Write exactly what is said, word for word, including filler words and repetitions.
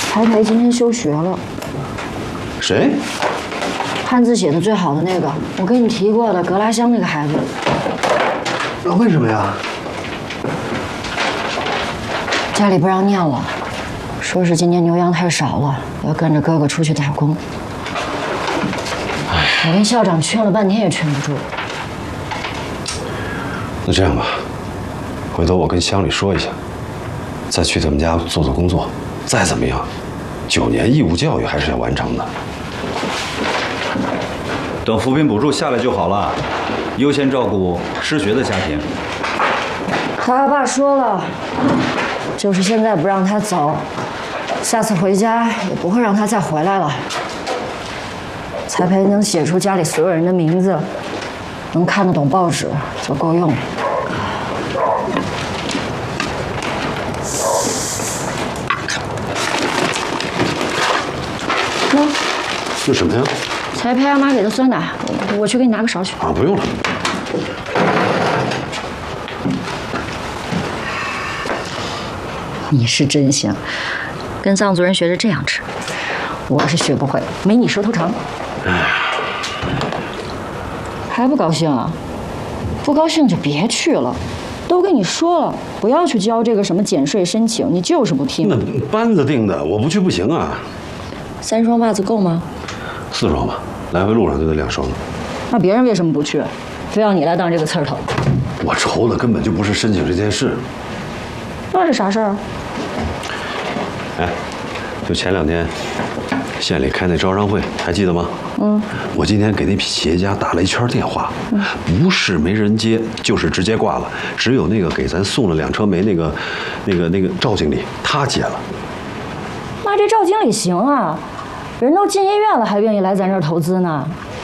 柴培今天休学了。 谁？ 汉字写的最好的那个，我跟你提过的格拉乡那个孩子。 那为什么呀？ 家里不让念了，说是今年牛羊太少了，要跟着哥哥出去打工。我跟校长劝了半天也劝不住。 那这样吧，回头我跟乡里说一下，再去他们家做做工作。再怎么样，九年义务教育还是要完成的。 等扶贫补助下来就好了，优先照顾失学的家庭。 他爸说了，就是现在不让他走，下次回家也不会让他再回来了。柴培能写出家里所有人的名字，能看得懂报纸，就够用了。那这什么呀？ 柴培阿妈给的酸奶，我我去给你拿个勺去。 啊，不用了。 你是真香，跟藏族人学着这样吃，我是学不会，没你舌头长。还不高兴啊？不高兴就别去了。都跟你说了，不要去交这个什么减税申请，你就是不听。 那班子定的，我不去不行啊。 三双袜子够吗？ 四双吧，来回路上就得两双。 那别人为什么不去？非要你来当这个刺儿头？ 我愁的根本就不是申请这件事。 那是啥事儿？ 哎，就前两天县里开那招商会，还记得吗？ 嗯。 我今天给那企业家打了一圈电话，嗯、不是没人接，就是直接挂了。只有那个给咱送了两车煤那个、那个、那个赵经理，他接了。 那这赵经理行啊，人都进医院了，还愿意来咱这儿投资呢。